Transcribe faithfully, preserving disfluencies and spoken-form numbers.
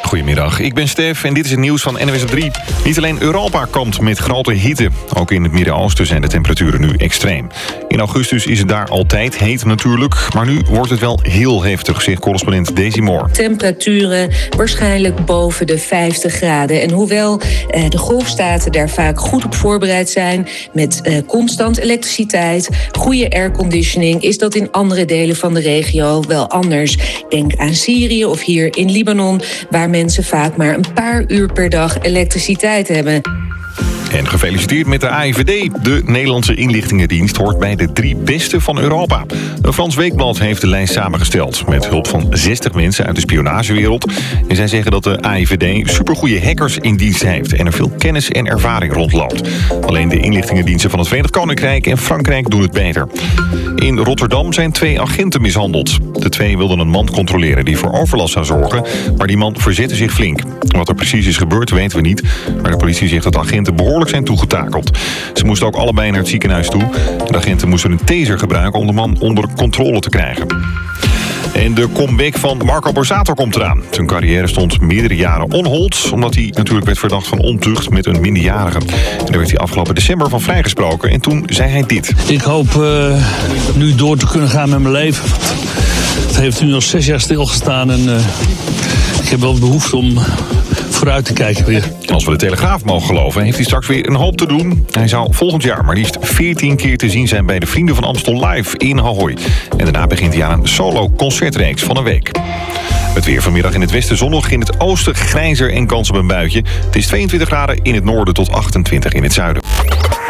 Goedemiddag, ik ben Stef en dit is het nieuws van N W S op drie. Niet alleen Europa kampt met grote hitte. Ook in het Midden-Oosten zijn de temperaturen nu extreem. In augustus is het daar altijd heet natuurlijk. Maar nu wordt het wel heel heftig, zegt correspondent Daisy Moore. Temperaturen waarschijnlijk boven de vijftig graden. En hoewel eh, de golfstaten daar vaak goed op voorbereid zijn... met eh, constant elektriciteit, goede airconditioning... is dat in andere delen van de regio wel anders. Denk aan Syrië of hier in Libanon... waar mensen vaak maar een paar uur per dag elektriciteit hebben. En gefeliciteerd met de A I V D. De Nederlandse inlichtingendienst hoort bij de drie beste van Europa. Een Frans weekblad heeft de lijst samengesteld... met hulp van zestig mensen uit de spionagewereld. En zij zeggen dat de A I V D supergoeie hackers in dienst heeft... en er veel kennis en ervaring rondloopt. Alleen de inlichtingendiensten van het Verenigd Koninkrijk en Frankrijk doen het beter. In Rotterdam zijn twee agenten mishandeld. De twee wilden een man controleren die voor overlast zou zorgen... maar die man verzette zich flink. Wat er precies is gebeurd weten we niet... maar de politie zegt dat de agenten behoorlijk zijn toegetakeld. Ze moesten ook allebei naar het ziekenhuis toe. De agenten moesten een taser gebruiken om de man onder controle te krijgen. En de comeback van Marco Borsato komt eraan. Zijn carrière stond meerdere jaren onhold... omdat hij natuurlijk werd verdacht van ontucht met een minderjarige. En daar werd hij afgelopen december van vrijgesproken. En toen zei hij dit. Ik hoop uh, nu door te kunnen gaan met mijn leven. Het heeft nu al zes jaar stilgestaan en uh, ik heb wel behoefte om vooruit te kijken weer. Als we de Telegraaf mogen geloven, heeft hij straks weer een hoop te doen. Hij zou volgend jaar maar liefst veertien keer te zien zijn bij de Vrienden van Amstel Live in Ahoy. En daarna begint hij aan een solo-concertreeks van een week. Het weer vanmiddag in het westen zonnig, in het oosten grijzer en kans op een buitje. Het is tweeëntwintig graden in het noorden tot achtentwintig in het zuiden.